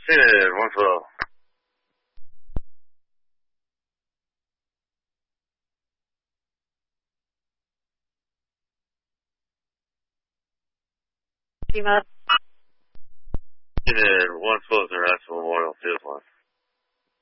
Unit 112. Team up. Unit 112 is International Memorial Field 1.